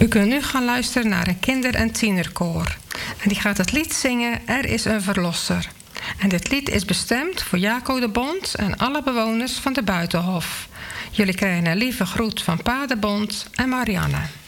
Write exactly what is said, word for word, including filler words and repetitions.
U kunt nu gaan luisteren naar een kinder- en tienerkoor. En die gaat het lied zingen Er is een verlosser. En dit lied is bestemd voor Jaco de Bond en alle bewoners van de Buitenhof. Jullie krijgen een lieve groet van Pa de Bond en Marianne.